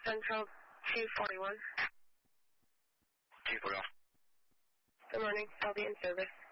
Central 241. 241. Good morning. I'll be in service.